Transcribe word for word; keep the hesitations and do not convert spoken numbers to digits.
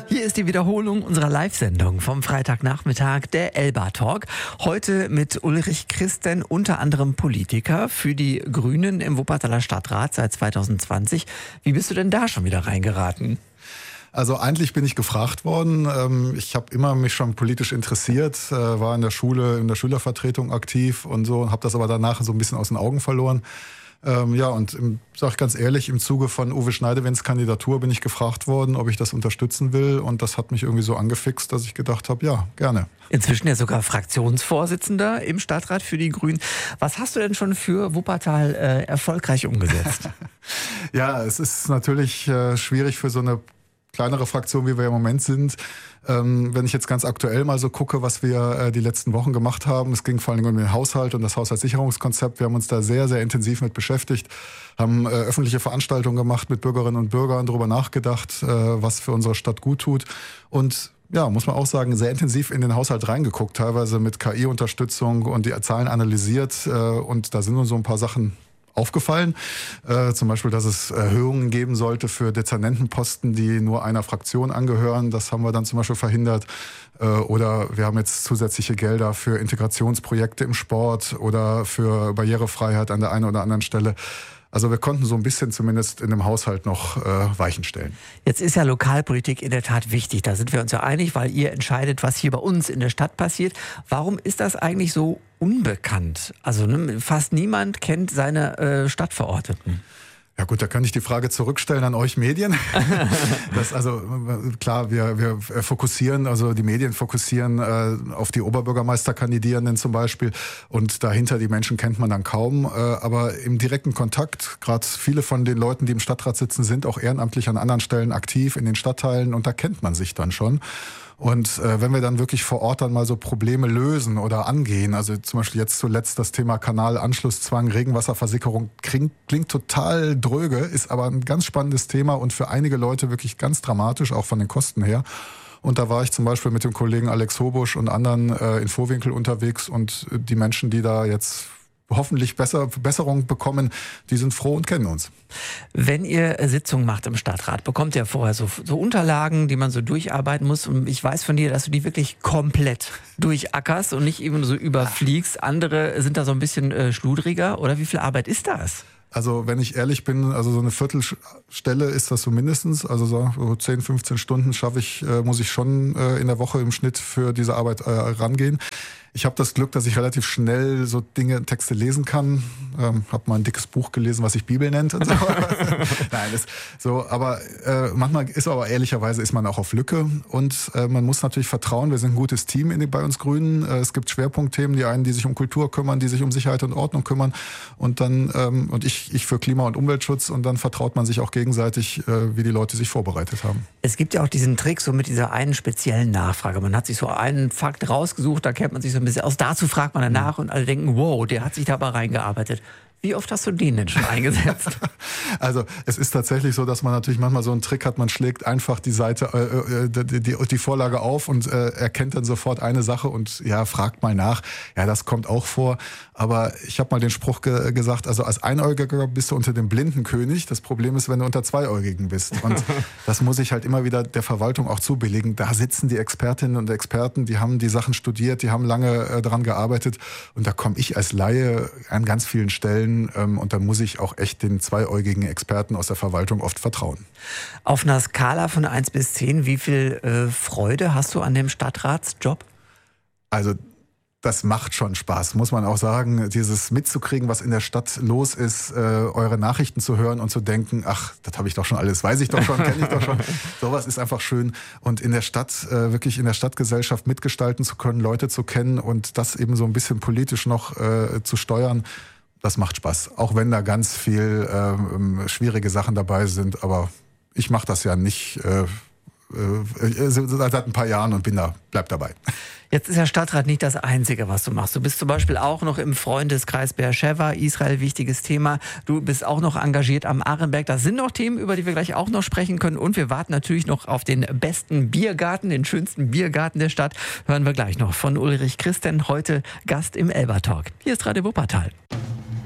Hier ist die Wiederholung unserer Live-Sendung vom Freitagnachmittag, der Elba Talk. Heute mit Ulrich Christen, unter anderem Politiker für die Grünen im Wuppertaler Stadtrat seit zwanzig zwanzig. Wie bist du denn da schon wieder reingeraten? Also eigentlich bin ich gefragt worden. Ich habe immer mich schon politisch interessiert, war in der Schule, in der Schülervertretung aktiv und so, habe das aber danach so ein bisschen aus den Augen verloren. Ähm, ja, und sage ich ganz ehrlich, im Zuge von Uwe Schneidewinds Kandidatur bin ich gefragt worden, ob ich das unterstützen will. Und das hat mich irgendwie so angefixt, dass ich gedacht habe, ja, gerne. Inzwischen ja sogar Fraktionsvorsitzender im Stadtrat für die Grünen. Was hast du denn schon für Wuppertal äh, erfolgreich umgesetzt? Ja, es ist natürlich äh, schwierig für so eine kleinere Fraktion, wie wir im Moment sind. Ähm, wenn ich jetzt ganz aktuell mal so gucke, was wir äh, die letzten Wochen gemacht haben, es ging vor allem um den Haushalt und das Haushaltssicherungskonzept. Wir haben uns da sehr, sehr intensiv mit beschäftigt, haben äh, öffentliche Veranstaltungen gemacht mit Bürgerinnen und Bürgern, darüber nachgedacht, äh, was für unsere Stadt gut tut. Und ja, muss man auch sagen, sehr intensiv in den Haushalt reingeguckt, teilweise mit K I-Unterstützung und die Zahlen analysiert. Äh, und da sind uns so ein paar Sachen aufgefallen. Äh, zum Beispiel, dass es Erhöhungen geben sollte für Dezernentenposten, die nur einer Fraktion angehören. Das haben wir dann zum Beispiel verhindert. Äh, oder wir haben jetzt zusätzliche Gelder für Integrationsprojekte im Sport oder für Barrierefreiheit an der einen oder anderen Stelle. Also wir konnten so ein bisschen zumindest in dem Haushalt noch äh, Weichen stellen. Jetzt ist ja Lokalpolitik in der Tat wichtig. Da sind wir uns ja einig, weil ihr entscheidet, was hier bei uns in der Stadt passiert. Warum ist das eigentlich so unbekannt? Also ne, fast niemand kennt seine äh, Stadtverordneten. Ja gut, da kann ich die Frage zurückstellen an euch Medien. Das also klar, wir, wir fokussieren, also die Medien fokussieren äh, auf die Oberbürgermeisterkandidierenden zum Beispiel und dahinter die Menschen kennt man dann kaum. Äh, aber im direkten Kontakt, gerade viele von den Leuten, die im Stadtrat sitzen, sind auch ehrenamtlich an anderen Stellen aktiv in den Stadtteilen und da kennt man sich dann schon. Und äh, wenn wir dann wirklich vor Ort dann mal so Probleme lösen oder angehen, also zum Beispiel jetzt zuletzt das Thema Kanalanschlusszwang, Regenwasserversickerung, klingt, klingt total dröge, ist aber ein ganz spannendes Thema und für einige Leute wirklich ganz dramatisch, auch von den Kosten her. Und da war ich zum Beispiel mit dem Kollegen Alex Hobusch und anderen äh, in Vohwinkel unterwegs und die Menschen, die da jetzt hoffentlich besser, Besserung bekommen, die sind froh und kennen uns. Wenn ihr Sitzungen macht im Stadtrat, bekommt ihr vorher so, so Unterlagen, die man so durcharbeiten muss. Und ich weiß von dir, dass du die wirklich komplett durchackerst und nicht eben so überfliegst. Andere sind da so ein bisschen äh, schludriger. Oder wie viel Arbeit ist das? Also wenn ich ehrlich bin, also so eine Viertelstelle ist das so mindestens. Also so zehn, fünfzehn Stunden schaffe ich, äh, muss ich schon äh, in der Woche im Schnitt für diese Arbeit äh, rangehen. Ich habe das Glück, dass ich relativ schnell so Dinge, Texte lesen kann. Ähm, habe mal ein dickes Buch gelesen, was sich Bibel nennt und so. Nein, das, so, aber äh, manchmal ist aber ehrlicherweise ist man auch auf Lücke und äh, man muss natürlich vertrauen. Wir sind ein gutes Team in, bei uns Grünen. Äh, es gibt Schwerpunktthemen, die einen, die sich um Kultur kümmern, die sich um Sicherheit und Ordnung kümmern und dann ähm, und ich, ich für Klima- und Umweltschutz und dann vertraut man sich auch gegenseitig, äh, wie die Leute sich vorbereitet haben. Es gibt ja auch diesen Trick so mit dieser einen speziellen Nachfrage. Man hat sich so einen Fakt rausgesucht, da kennt man sich so ein bisschen aus. Dazu fragt man danach und alle denken, wow, der hat sich da aber reingearbeitet. Wie oft hast du den denn schon eingesetzt? Also es ist tatsächlich so, dass man natürlich manchmal so einen Trick hat, man schlägt einfach die Seite, äh, die, die, die Vorlage auf und äh, erkennt dann sofort eine Sache und ja, fragt mal nach. Ja, das kommt auch vor. Aber ich habe mal den Spruch ge gesagt, also als Einäugiger bist du unter dem blinden König. Das Problem ist, wenn du unter Zweiäugigen bist. Und das muss ich halt immer wieder der Verwaltung auch zubilligen. Da sitzen die Expertinnen und Experten, die haben die Sachen studiert, die haben lange äh, daran gearbeitet. Und da komme ich als Laie an ganz vielen Stellen und da muss ich auch echt den zweiäugigen Experten aus der Verwaltung oft vertrauen. Auf einer Skala von eins bis zehn, wie viel äh, Freude hast du an dem Stadtratsjob? Also das macht schon Spaß, muss man auch sagen. Dieses mitzukriegen, was in der Stadt los ist, äh, eure Nachrichten zu hören und zu denken, ach, das habe ich doch schon alles, weiß ich doch schon, kenne ich doch schon. Sowas ist einfach schön. Und in der Stadt, äh, wirklich in der Stadtgesellschaft mitgestalten zu können, Leute zu kennen und das eben so ein bisschen politisch noch äh, zu steuern, das macht Spaß, auch wenn da ganz viel ähm, schwierige Sachen dabei sind. Aber ich mache das ja nicht äh, äh, seit ein paar Jahren und bin da, bleib dabei. Jetzt ist der Stadtrat nicht das Einzige, was du machst. Du bist zum Beispiel auch noch im Freundeskreis Beersheva, Israel, wichtiges Thema. Du bist auch noch engagiert am Arenberg. Das sind noch Themen, über die wir gleich auch noch sprechen können. Und wir warten natürlich noch auf den besten Biergarten, den schönsten Biergarten der Stadt. Hören wir gleich noch von Ulrich Christen, heute Gast im Elba Talk. Hier ist Radio Wuppertal.